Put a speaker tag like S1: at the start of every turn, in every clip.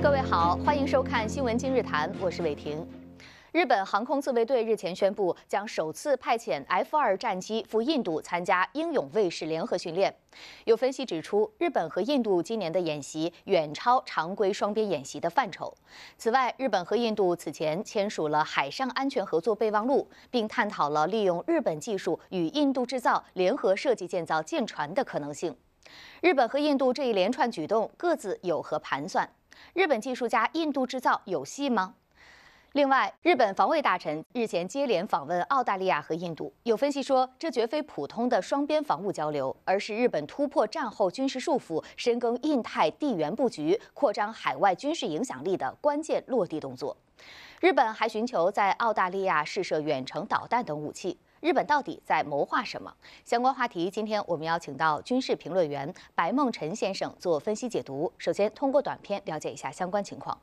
S1: 各位好，欢迎收看《新闻今日谈》，我是伟婷。日本航空自卫队日前宣布，将首次派遣 F-2战机赴印度参加英勇卫士联合训练。有分析指出，日本和印度今年的演习远超常规双边演习的范畴。此外，日本和印度此前签署了海上安全合作备忘录，并探讨了利用日本技术与印度制造联合设计建造舰船的可能性。日本和印度这一连串举动各自有何盘算？日本技术加印度制造有戏吗？另外，日本防卫大臣日前接连访问澳大利亚和印度，有分析说，这绝非普通的双边防务交流，而是日本突破战后军事束缚、深耕印太地缘布局、扩张海外军事影响力的关键落地动作。日本还寻求在澳大利亚试射远程导弹等武器。日本到底在谋划什么？相关话题，今天我们邀请到军事评论员白梦辰先生做分析解读。首先，通过短片了解一下相关情况。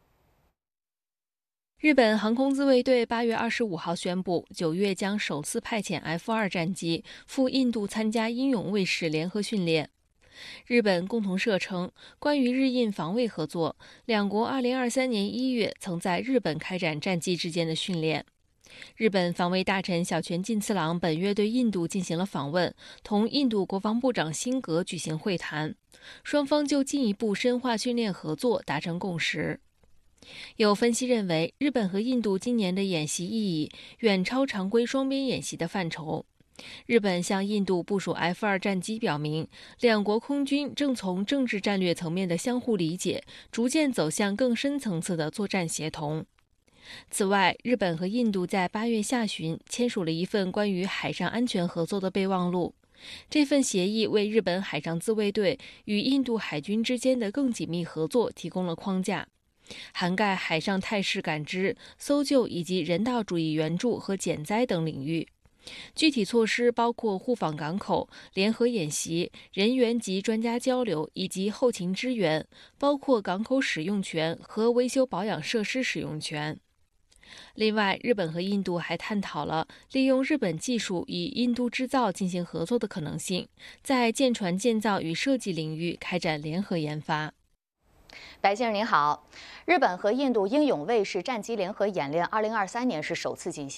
S2: 日本航空自卫队8月25号宣布，9月将首次派遣 F-2战机赴印度参加英勇卫士联合训练。日本共同社称，关于日印防卫合作，两国2023年1月曾在日本开展战机之间的训练。日本防卫大臣小泉进次郎本月对印度进行了访问，同印度国防部长辛格举行会谈，双方就进一步深化训练合作达成共识。有分析认为，日本和印度今年的演习意义远超常规双边演习的范畴。日本向印度部署 F-2战机，表明两国空军正从政治战略层面的相互理解，逐渐走向更深层次的作战协同。此外，日本和印度在8月下旬签署了一份关于海上安全合作的备忘录。这份协议为日本海上自卫队与印度海军之间的更紧密合作提供了框架，涵盖海上态势感知、搜救以及人道主义援助和减灾等领域。具体措施包括互访港口、联合演习、人员及专家交流以及后勤支援，包括港口使用权和维修保养设施使用权。另外，日本和印度还探讨了利用日本技术与印度制造进行合作的可能性，在舰船建造与设计领域开展联合研发。
S1: 白先生您好，日本和印度英勇卫士战机联合演练2023年是首次进行。